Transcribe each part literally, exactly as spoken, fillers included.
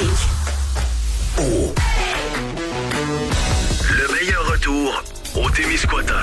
trafic. Oh. Le meilleur retour au Témiscouata.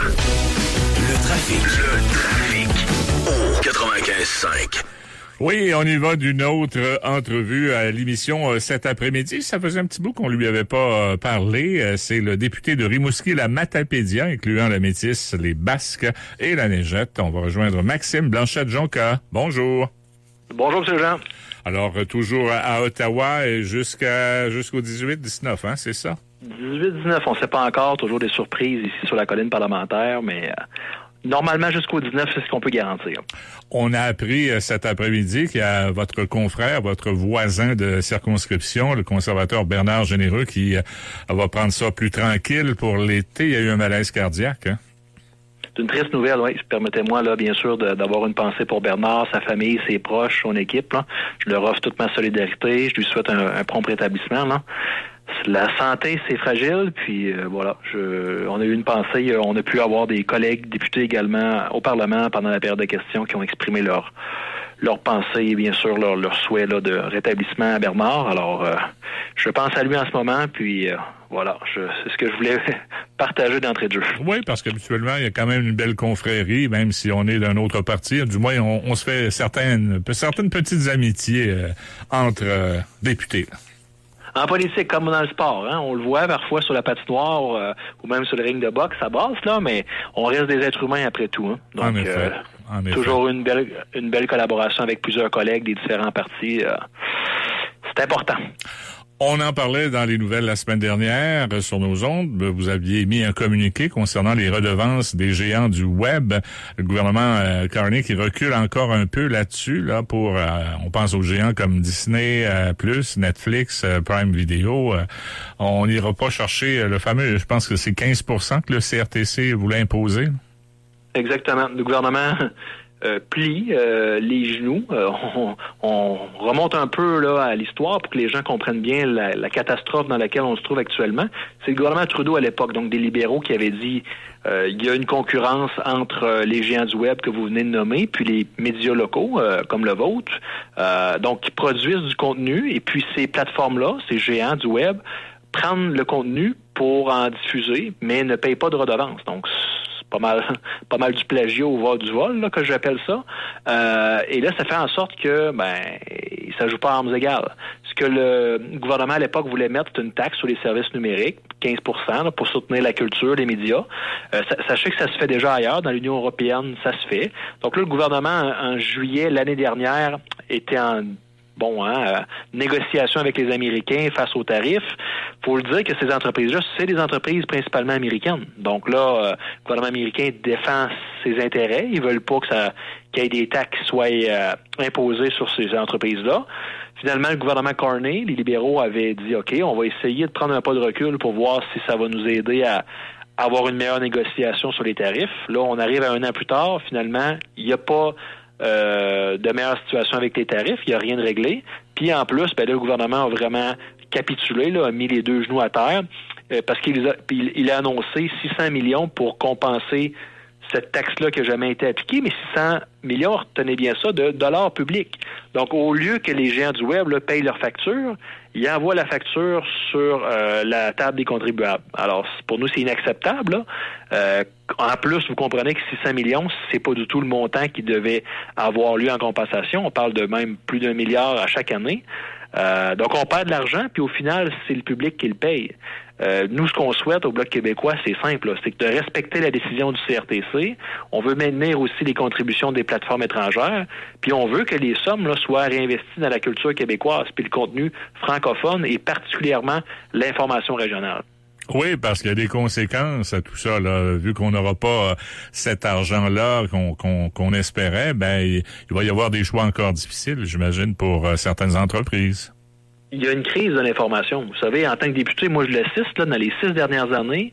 Le trafic. Le trafic. Au quatre-vingt-quinze cinq. Oui, on y va d'une autre entrevue à l'émission euh, cet après-midi. Ça faisait un petit bout qu'on lui avait pas euh, parlé. Euh, c'est le député de Rimouski, la Matapédia, incluant la Métis, les Basques et la Neigette. On va rejoindre Maxime Blanchette-Jonca. Bonjour. Bonjour, M. Jean. Alors, euh, toujours à, à Ottawa et jusqu'à jusqu'au dix-huit dix-neuf, hein, c'est ça? dix-huit dix-neuf, on ne sait pas encore. Toujours des surprises ici sur la colline parlementaire, mais... Euh... Normalement, jusqu'au dix-neuf, c'est ce qu'on peut garantir. On a appris euh, cet après-midi qu'il y a votre confrère, votre voisin de circonscription, le conservateur Bernard Généreux, qui euh, va prendre ça plus tranquille pour l'été. Il y a eu un malaise cardiaque, hein? C'est une triste nouvelle, oui. Permettez-moi, là, bien sûr, de, d'avoir une pensée pour Bernard, sa famille, ses proches, son équipe, là. Je leur offre toute ma solidarité. Je lui souhaite un, un prompt rétablissement, là. La santé, c'est fragile, puis euh, voilà, je, on a eu une pensée, on a pu avoir des collègues députés également au Parlement pendant la période de questions qui ont exprimé leur leur pensée et bien sûr leur, leur souhait là, de rétablissement à Bernard. Alors, euh, je pense à lui en ce moment, puis euh, voilà, je, c'est ce que je voulais partager d'entrée de jeu. Oui, parce qu'habituellement, il y a quand même une belle confrérie, même si on est d'un autre parti. Du moins, on, on se fait certaines, certaines petites amitiés euh, entre euh, députés, là. En politique, comme dans le sport, hein, on le voit parfois sur la patinoire euh, ou même sur le ring de boxe, ça passe, là, mais on reste des êtres humains après tout. Hein. Donc, en effet. Euh, en effet. Toujours une belle, une belle collaboration avec plusieurs collègues des différents partis. Euh, c'est important. On en parlait dans les nouvelles la semaine dernière euh, sur nos ondes. Vous aviez mis un communiqué concernant les redevances des géants du web. Le gouvernement euh, Carney qui recule encore un peu là-dessus, là pour, euh, on pense aux géants comme Disney euh, Plus, Netflix, euh, Prime Video. Euh, on n'ira pas chercher le fameux, je pense que c'est quinze pour cent que le C R T C voulait imposer. Exactement. Le gouvernement Euh, plie euh, les genoux. Euh, on, on remonte un peu là à l'histoire pour que les gens comprennent bien la, la catastrophe dans laquelle on se trouve actuellement. C'est le gouvernement Trudeau à l'époque, donc des libéraux, qui avait dit euh, il y a une concurrence entre euh, les géants du web que vous venez de nommer, puis les médias locaux euh, comme le vôtre, euh, donc qui produisent du contenu, et puis ces plateformes-là, ces géants du web, prennent le contenu pour en diffuser, mais ne payent pas de redevance. Donc pas mal pas mal du plagiat au vol du vol, là, que j'appelle ça. Euh, et là, ça fait en sorte que ben ça joue pas à armes égales. Ce que le gouvernement à l'époque voulait mettre, c'est une taxe sur les services numériques, quinze pour cent, là, pour soutenir la culture, les médias. Euh, sachez que ça se fait déjà ailleurs. Dans l'Union européenne, ça se fait. Donc là, le gouvernement, en, en juillet, l'année dernière, était en Bon, hein, euh, négociation avec les Américains face aux tarifs. Faut le dire que ces entreprises-là, c'est des entreprises principalement américaines. Donc là, euh, le gouvernement américain défend ses intérêts. Ils veulent pas que ça qu'il y ait des taxes qui soient euh, imposées sur ces entreprises-là. Finalement, le gouvernement Carney, les libéraux avaient dit, OK, on va essayer de prendre un pas de recul pour voir si ça va nous aider à avoir une meilleure négociation sur les tarifs. Là, on arrive à un an plus tard. Finalement, il n'y a pas Euh, de meilleure situation avec les tarifs, il n'y a rien de réglé. Puis en plus, ben là, le gouvernement a vraiment capitulé, là, a mis les deux genoux à terre, euh, parce qu'il a, il, il a annoncé six cents millions pour compenser cette taxe-là qui n'a jamais été appliquée, mais six cents millions, retenez bien ça, de dollars publics. Donc, au lieu que les géants du web là, payent leurs factures, ils envoient la facture sur euh, la table des contribuables. Alors, pour nous, c'est inacceptable, là. Euh, en plus, vous comprenez que six cents millions, c'est pas du tout le montant qui devait avoir lieu en compensation. On parle de même plus d'un milliard à chaque année. Euh, donc, on perd de l'argent, puis au final, c'est le public qui le paye. Euh, nous, ce qu'on souhaite au Bloc québécois, c'est simple, là, c'est de respecter la décision du C R T C. On veut maintenir aussi les contributions des plateformes étrangères, puis on veut que les sommes là, soient réinvesties dans la culture québécoise, puis le contenu francophone et particulièrement l'information régionale. Oui, parce qu'il y a des conséquences à tout ça, là. Vu qu'on n'aura pas euh, cet argent-là qu'on, qu'on, qu'on espérait, ben il, il va y avoir des choix encore difficiles, j'imagine, pour euh, certaines entreprises. Il y a une crise de l'information. Vous savez, en tant que député, moi je l'assiste là, dans les six dernières années,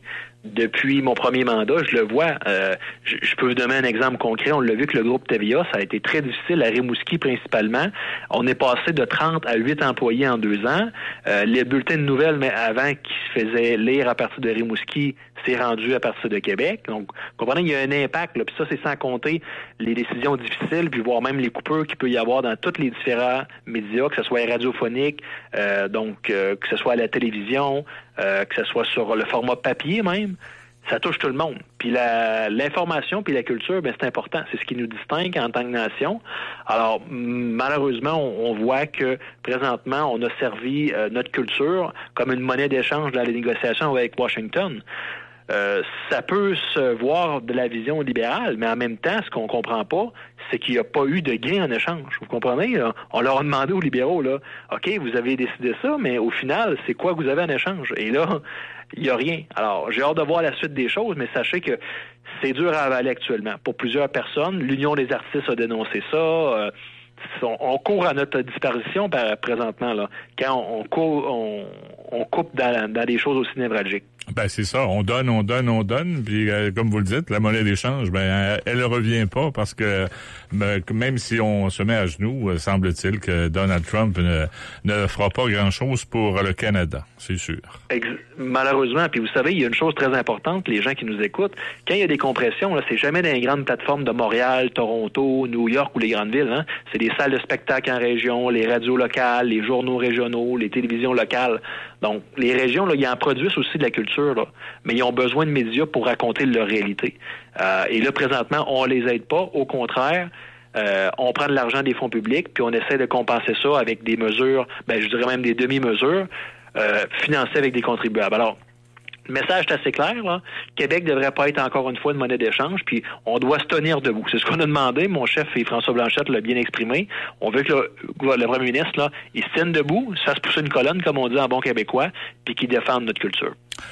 depuis mon premier mandat, je le vois. Euh, je, je peux vous donner un exemple concret. On l'a vu que le groupe Tevia, ça a été très difficile à Rimouski principalement. On est passé de trente à huit employés en deux ans. Euh, les bulletins de nouvelles, mais avant, qui se faisaient lire à partir de Rimouski, c'est rendu à partir de Québec. Donc, comprenez, il y a un impact. Là, puis ça, c'est sans compter les décisions difficiles, puis voire même les coupures qu'il peut y avoir dans tous les différents médias, que ce soit radiophonique, euh, donc euh, que ce soit à la télévision, euh, que ce soit sur le format papier même. Ça touche tout le monde. Puis la, l'information puis la culture, ben c'est important. C'est ce qui nous distingue en tant que nation. Alors, malheureusement, on, on voit que présentement, on a servi euh, notre culture comme une monnaie d'échange dans les négociations avec Washington. Euh, ça peut se voir de la vision libérale, mais en même temps, ce qu'on comprend pas, c'est qu'il n'y a pas eu de gain en échange. Vous comprenez? Là? On leur a demandé aux libéraux, là, OK, vous avez décidé ça, mais au final, c'est quoi que vous avez en échange? Et là, il n'y a rien. Alors, j'ai hâte de voir la suite des choses, mais sachez que c'est dur à avaler actuellement. Pour plusieurs personnes, l'Union des artistes a dénoncé ça. Euh, on, on court à notre disparition par, présentement, là, quand on, on, court, on, on coupe dans, dans des choses aussi névralgiques. Ben c'est ça, on donne, on donne, on donne, puis euh, comme vous le dites, la monnaie d'échange, ben elle, elle revient pas parce que ben, même si on se met à genoux, euh, semble-t-il que Donald Trump ne, ne fera pas grand-chose pour le Canada, c'est sûr. Ex- malheureusement, puis vous savez, il y a une chose très importante, les gens qui nous écoutent, quand il y a des compressions, là, c'est jamais dans les grandes plateformes de Montréal, Toronto, New York ou les grandes villes, hein. C'est des salles de spectacle en région, les radios locales, les journaux régionaux, les télévisions locales. Donc, les régions, là, ils en produisent aussi de la culture, là, mais ils ont besoin de médias pour raconter leur réalité. Euh, et là, présentement, on les aide pas. Au contraire, euh, on prend de l'argent des fonds publics, puis on essaie de compenser ça avec des mesures, ben, je dirais même des demi-mesures, euh, financées avec des contribuables. Alors, le message est assez clair, là. Québec ne devrait pas être encore une fois une monnaie d'échange, puis on doit se tenir debout. C'est ce qu'on a demandé. Mon chef et François Blanchette l'a bien exprimé. On veut que le, le premier ministre, là, il se tienne debout, se fasse pousser une colonne, comme on dit en bon québécois, puis qu'il défende notre culture.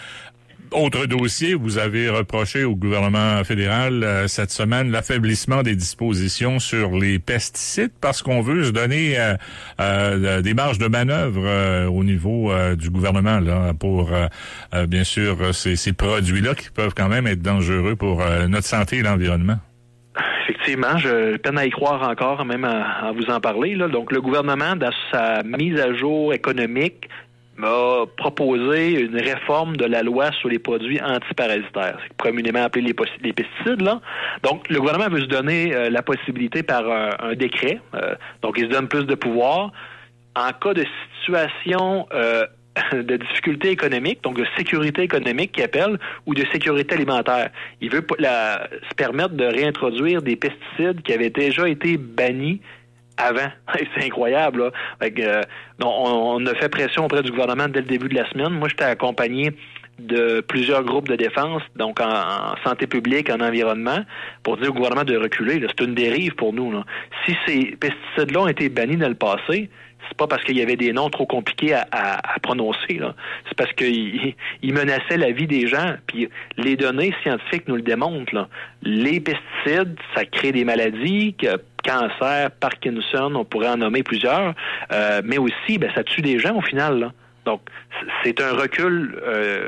Autre dossier, vous avez reproché au gouvernement fédéral euh, cette semaine l'affaiblissement des dispositions sur les pesticides parce qu'on veut se donner euh, euh, des marges de manœuvre euh, au niveau euh, du gouvernement là pour euh, euh, bien sûr ces, ces produits-là qui peuvent quand même être dangereux pour euh, notre santé et l'environnement. Effectivement, je peine à y croire encore, même à, à vous en parler, là. Donc, le gouvernement, dans sa mise à jour économique, m'a proposé une réforme de la loi sur les produits antiparasitaires, c'est communément appelé les, les pesticides, là. Donc, le gouvernement veut se donner euh, la possibilité par un, un décret, euh, donc il se donne plus de pouvoir. En cas de situation euh, de difficulté économique, donc de sécurité économique qu'il appelle, ou de sécurité alimentaire, il veut la, se permettre de réintroduire des pesticides qui avaient déjà été bannis avant. C'est incroyable, là. Fait que, euh, on, on a fait pression auprès du gouvernement dès le début de la semaine. Moi, j'étais accompagné de plusieurs groupes de défense, donc en, en santé publique, en environnement, pour dire au gouvernement de reculer. Là. C'est une dérive pour nous, là. Si ces pesticides-là ont été bannis dans le passé, c'est pas parce qu'il y avait des noms trop compliqués à, à, à prononcer, là. C'est parce qu'ils ils menaçaient la vie des gens. Puis les données scientifiques nous le démontrent, là. Les pesticides, ça crée des maladies, que, cancer, Parkinson, on pourrait en nommer plusieurs, euh, mais aussi, ben, ça tue des gens au final, là. Donc, c'est un recul euh,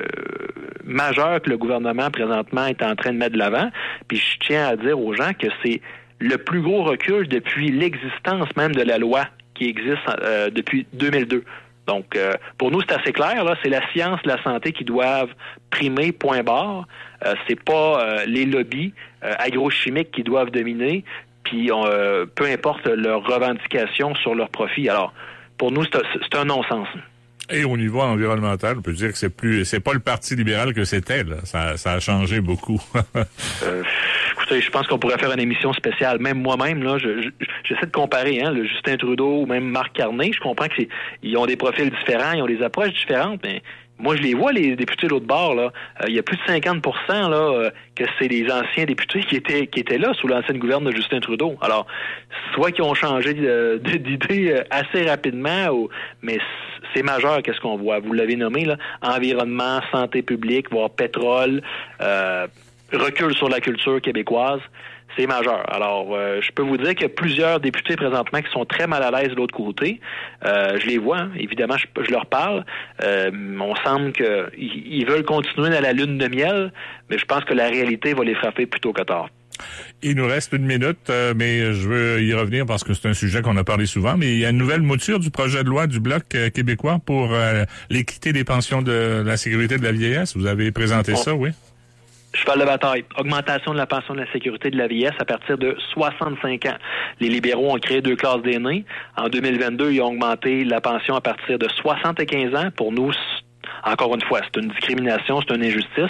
majeur que le gouvernement présentement est en train de mettre de l'avant. Puis je tiens à dire aux gens que c'est le plus gros recul depuis l'existence même de la loi qui existe euh, depuis deux mille deux. Donc, euh, pour nous, c'est assez clair, là, c'est la science et la santé qui doivent primer, point barre. Euh, c'est pas euh, les lobbies euh, agrochimiques qui doivent dominer, puis euh, peu importe leurs revendications sur leurs profits. Alors, pour nous, c'est, c'est un non-sens. Et au niveau environnemental, on peut dire que c'est plus, c'est pas le Parti libéral que c'était, là. Ça, ça a changé beaucoup. euh, écoutez, je pense qu'on pourrait faire une émission spéciale. Même moi-même, là, je, je, j'essaie de comparer, hein, le Justin Trudeau ou même Marc Carney. Je comprends qu'ils ont des profils différents, ils ont des approches différentes, mais moi, je les vois, les députés de l'autre bord, là. Il euh, y a plus de cinquante pour cent là, euh, que c'est les anciens députés qui étaient qui étaient là sous l'ancienne gouverne de Justin Trudeau. Alors, soit qu'ils ont changé de, de, d'idée euh, assez rapidement, ou, mais c'est majeur, qu'est-ce qu'on voit. Vous l'avez nommé, là, environnement, santé publique, voire pétrole, euh, recul sur la culture québécoise. C'est majeur. Alors, euh, je peux vous dire qu'il y a plusieurs députés présentement qui sont très mal à l'aise de l'autre côté. Euh, je les vois, hein. Évidemment, je, je leur parle. Euh, on semble qu'ils ils veulent continuer dans la lune de miel, mais je pense que la réalité va les frapper plus tôt que tard. Il nous reste une minute, euh, mais je veux y revenir parce que c'est un sujet qu'on a parlé souvent, mais il y a une nouvelle mouture du projet de loi du Bloc euh, québécois pour euh, l'équité des pensions de la sécurité de la vieillesse. Vous avez présenté on... ça, oui? Cheval de bataille. Augmentation de la pension de la sécurité de la vieillesse à partir de soixante-cinq ans. Les libéraux ont créé deux classes d'aînés. En deux mille vingt-deux, ils ont augmenté la pension à partir de soixante-quinze ans. Pour nous, encore une fois, c'est une discrimination, c'est une injustice.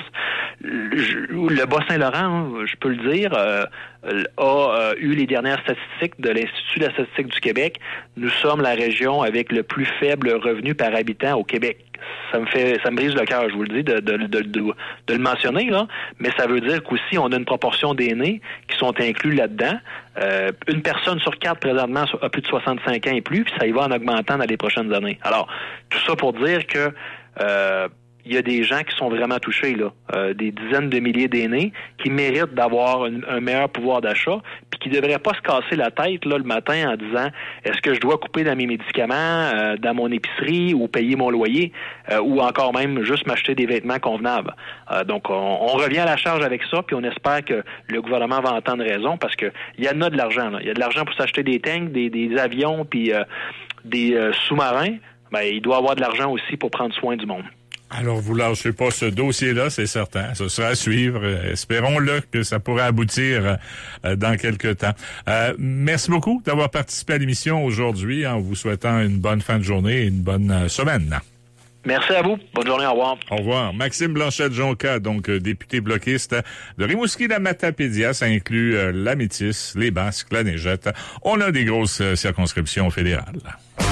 Le Bas-Saint-Laurent, je peux le dire, euh, a euh, eu les dernières statistiques de l'Institut de la statistique du Québec. Nous sommes la région avec le plus faible revenu par habitant au Québec. Ça me fait, ça me brise le cœur, je vous le dis, de, de, de, de, de le mentionner, là. Mais ça veut dire qu'aussi, on a une proportion d'aînés qui sont inclus là-dedans. Euh, une personne sur quatre, présentement, a plus de soixante-cinq ans et plus, puis ça y va en augmentant dans les prochaines années. Alors, tout ça pour dire que euh, il y a des gens qui sont vraiment touchés, là, euh, des dizaines de milliers d'aînés qui méritent d'avoir un, un meilleur pouvoir d'achat, puis qui ne devraient pas se casser la tête là le matin en disant est-ce que je dois couper dans mes médicaments, euh, dans mon épicerie ou payer mon loyer, euh, ou encore même juste m'acheter des vêtements convenables. Euh, donc, on, on revient à la charge avec ça, puis on espère que le gouvernement va entendre raison, parce que il y en a de l'argent, là. Il y a de l'argent pour s'acheter des tanks, des, des avions, puis euh, des euh, sous-marins. Ben, il doit avoir de l'argent aussi pour prendre soin du monde. Alors, vous lâchez pas ce dossier-là, c'est certain. Ce sera à suivre. Espérons-le que ça pourrait aboutir euh, dans quelques temps. Euh, merci beaucoup d'avoir participé à l'émission aujourd'hui en vous souhaitant une bonne fin de journée et une bonne euh, semaine. Merci à vous. Bonne journée. Au revoir. Au revoir. Maxime Blanchette-Jonca, donc euh, député bloquiste de Rimouski-la-Matapédia. Ça inclut euh, la Métis, les Basques, la Neigette. On a des grosses euh, circonscriptions fédérales.